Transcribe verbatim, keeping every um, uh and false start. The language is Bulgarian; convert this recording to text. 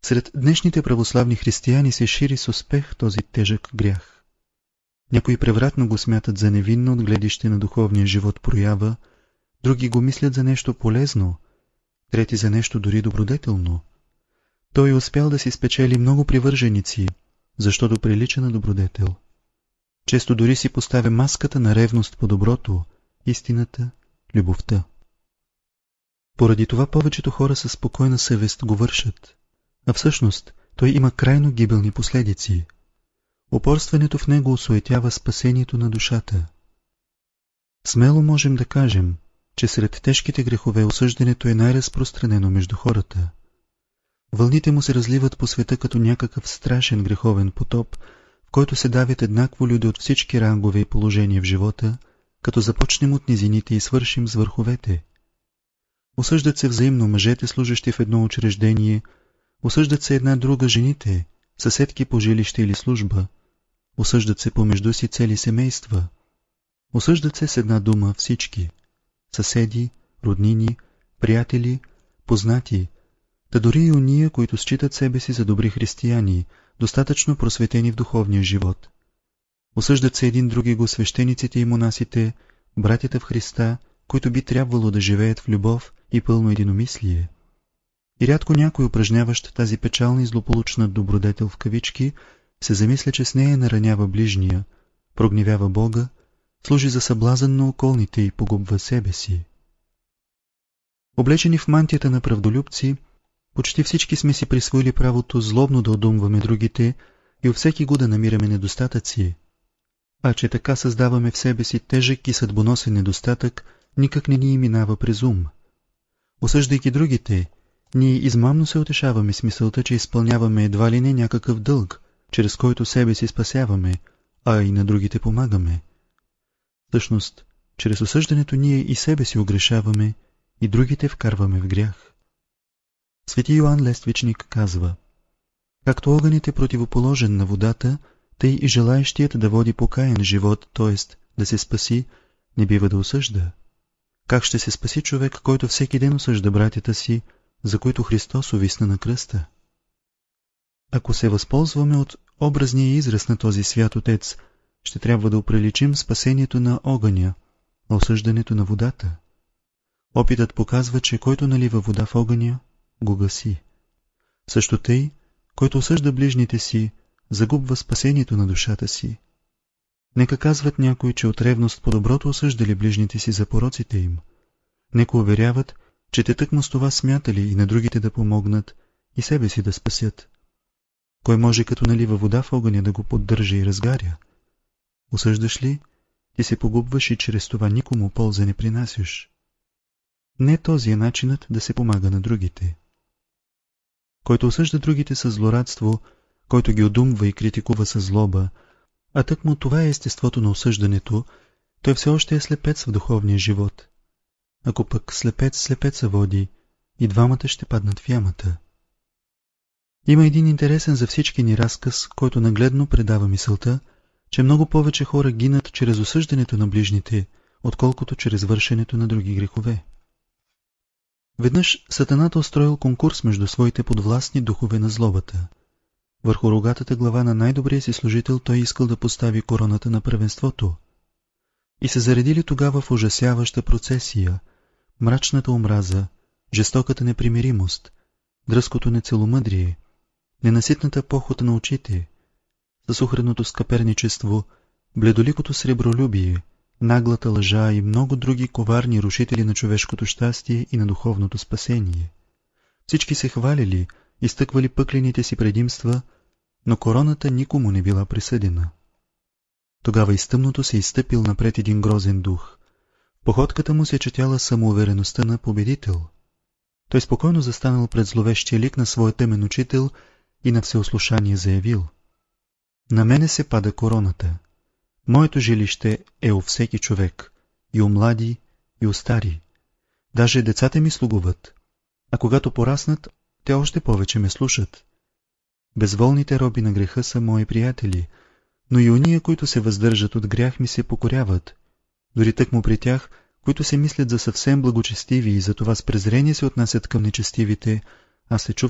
Сред днешните православни християни се шири с успех този тежък грях. Някои превратно го смятат за невинно от гледище на духовния живот проява, други го мислят за нещо полезно, трети за нещо дори добродетелно. Той е успял да си спечели много привърженици, защото прилича на добродетел. Често дори си поставя маската на ревност по доброто, истината, любовта. Поради това повечето хора със спокойна съвест го вършат, а всъщност той има крайно гибелни последици. Упорстването в него осуетява спасението на душата. Смело можем да кажем, че сред тежките грехове осъждането е най-разпространено между хората. Вълните му се разливат по света като някакъв страшен греховен потоп, в който се давят еднакво люди от всички рангове и положения в живота, като започнем от низините и свършим с върховете. Осъждат се взаимно мъжете, служащи в едно учреждение, осъждат се една друга жените, съседки по жилище или служба, осъждат се помежду си цели семейства, осъждат се с една дума всички – съседи, роднини, приятели, познати, та дори и уния, които считат себе си за добри християни, достатъчно просветени в духовния живот. Осъждат се един други го свещениците и монасите, братята в Христа, които би трябвало да живеят в любов и пълно единомислие. И рядко някой, упражняващ тази печална и злополучна добродетел в кавички, се замисля, че с нея наранява ближния, прогневява Бога, служи за съблазън на околните и погубва себе си. Облечени в мантията на правдолюбци, почти всички сме си присвоили правото злобно да одумваме другите и у всеки го да намираме недостатъци. А че така създаваме в себе си тежък и съдбоносен недостатък, никак не ни минава през ум. Осъждайки другите, ние измамно се утешаваме с мисълта, че изпълняваме едва ли не някакъв дълг, чрез който себе си спасяваме, а и на другите помагаме. Всъщност, чрез осъждането ние и себе си огрешаваме, и другите вкарваме в грях. Свети Йоан Лествичник казва: както огънят е противоположен на водата, тъй и желаещият да води покаян живот, т.е. да се спаси, не бива да осъжда. Как ще се спаси човек, който всеки ден осъжда братята си, за които Христос увисна на кръста? Ако се възползваме от образния израз на този свят Отец, ще трябва да оприличим спасението на огъня, а осъждането на водата. Опитът показва, че който налива вода в огъня, го гаси. Също тъй, който осъжда ближните си, загубва спасението на душата си. Нека казват някои, че от ревност по доброто осъждали ближните си за пороците им. Нека уверяват, че те тъкмо с това смятали и на другите да помогнат и себе си да спасят. Кой може като налива вода в огъня да го поддържа и разгаря? Осъждаш ли, ти се погубваш и чрез това никому полза не принасяш. Не този е начинът да се помага на другите. Който осъжда другите със злорадство, който ги одумва и критикува със злоба, а тъкмо това е естеството на осъждането, той все още е слепец в духовния живот. Ако пък слепец слепеца води, и двамата ще паднат в ямата. Има един интересен за всички ни разказ, който нагледно предава мисълта, че много повече хора гинат чрез осъждането на ближните, отколкото чрез вършенето на други грехове. Веднъж Сатаната устроил конкурс между своите подвластни духове на злобата. Върху рогатата глава на най-добрия си служител той искал да постави короната на първенството. И се заредили тогава в ужасяваща процесия, мрачната омраза, жестоката непримиримост, дръзкото нецеломъдрие, ненаситната похота на очите, съсухреното скъперничество, бледоликото сребролюбие, наглата лъжа и много други коварни рушители на човешкото щастие и на духовното спасение. Всички се хвалили, изтъквали пъклените си предимства, но короната никому не била присъдена. Тогава из тъмното се изстъпил напред един грозен дух. В походката му се четяла самоувереността на победител. Той спокойно застанал пред зловещия лик на своя темен учител и на всеослушание заявил: на мене се пада короната. Моето жилище е у всеки човек, и у млади, и у стари. Даже децата ми слугуват, а когато пораснат, те още повече ме слушат. Безволните роби на греха са мои приятели, но и уния, които се въздържат от грях, ми се покоряват. Дори тъкмо при тях, които се мислят за съвсем благочестиви и затова с презрение се отнасят към нечестивите, аз се чувствам